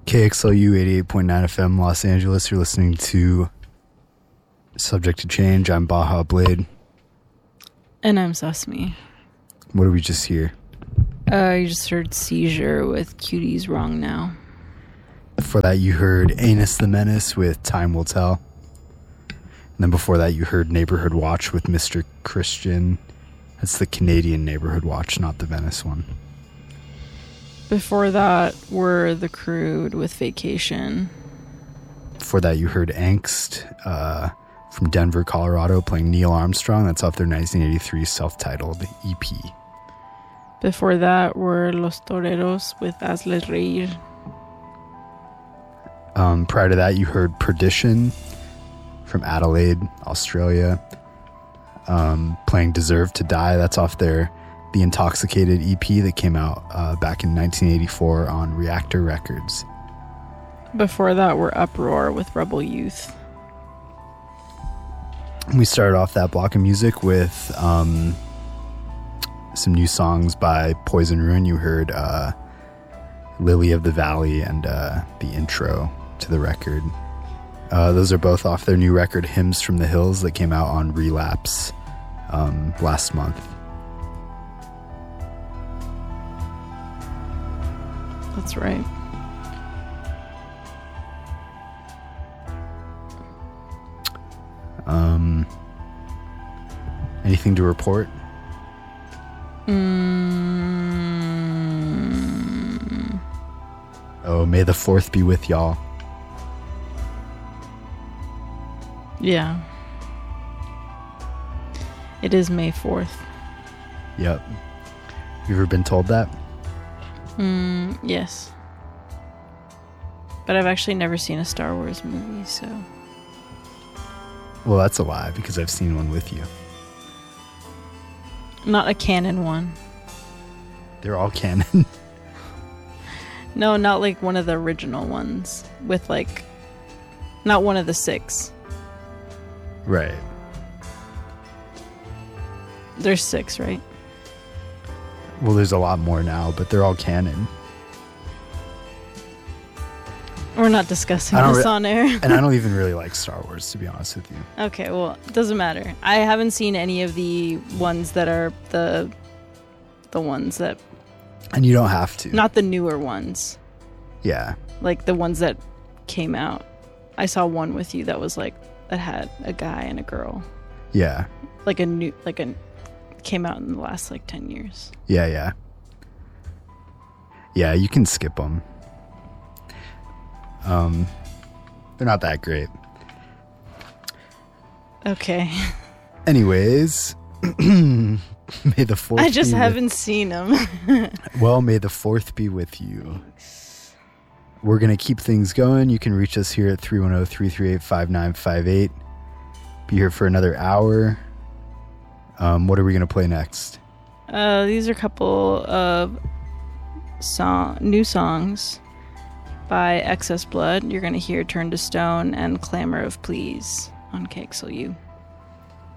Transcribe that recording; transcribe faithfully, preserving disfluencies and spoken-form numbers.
K X L U eighty-eight point nine F M, Los Angeles. You're listening to Subject to Change. I'm Baja Blade. And I'm Sesame. What did we just hear? Uh, you just heard Seizure with Cuties Wrong Now. Before that, you heard Anus the Menace with Time Will Tell. And then before that, you heard Neighborhood Watch with Mister Christian. That's the Canadian Neighborhood Watch, not the Venice one. Before that were The Crude with Vacation. Before that, you heard Angst uh, from Denver, Colorado, playing Neil Armstrong. That's off their nineteen eighty-three self-titled E P. Before that were Los Toreros with Hazles Reír. Um, prior to that, you heard Perdition from Adelaide, Australia, um, playing Deserve to Die. That's off their The Intoxicated E P that came out uh, back in nineteen eighty-four on Reactor Records. Before that were Uproar with Rebel Youth. We started off that block of music with um, some new songs by Poison Ruin. You heard uh, Lily of the Valley and uh, the intro to the record. Uh, those are both off their new record, Hymns from the Hills, that came out on Relapse um, last month. That's right. Um, anything to report? Mm. Oh, may the fourth be with y'all. Yeah. It is May fourth. Yep. You ever been told that? Mm, yes. But I've actually never seen a Star Wars movie, so... Well, that's a lie, because I've seen one with you. Not a canon one. They're all canon. No, not like one of the original ones. With like... Not one of the six. Right. There's six, right? Well, there's a lot more now, but they're all canon. We're not discussing I don't this re- on air. And I don't even really like Star Wars, to be honest with you. Okay, well, it doesn't matter. I haven't seen any of the ones that are the the ones that... And you don't have to. Not the newer ones. Yeah. Like the ones that came out. I saw one with you that was like, that had a guy and a girl. Yeah. Like a new, like a, came out in the last like ten years. Yeah, yeah. Yeah, you can skip them. Um, they're not that great. Okay. Anyways, may the fourth. I just be haven't with, seen them. Well, may the fourth be with you. We're gonna keep things going. You can reach us here at three one zero, three three eight, five nine five eight. Be here for another hour. Um, what are we gonna play next? Uh, these are a couple of song new songs by Excess Blood. You're gonna hear Turn to Stone and Clamor of Please on K X L U.